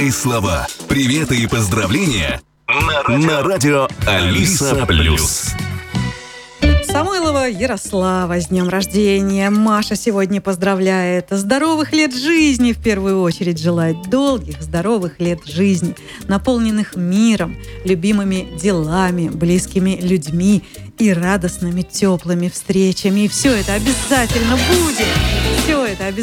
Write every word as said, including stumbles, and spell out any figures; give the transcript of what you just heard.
И слова, приветы и поздравления на радио, на радио Алиса Плюс. Самойлова Ярослава с днем рождения. Маша сегодня поздравляет. Здоровых лет жизни в первую очередь желает. Долгих, здоровых лет жизни, наполненных миром, любимыми делами, близкими людьми и радостными, теплыми встречами. И все это обязательно будет. Все это обязательно.